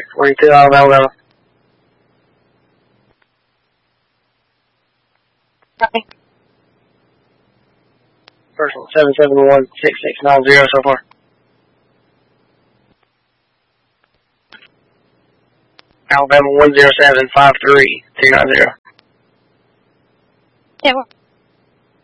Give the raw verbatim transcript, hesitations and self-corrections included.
forty-two, Alabama. Copy. Person seven seven one six six nine zero so far. Alabama one zero seven five three two nine zero. Yeah, well.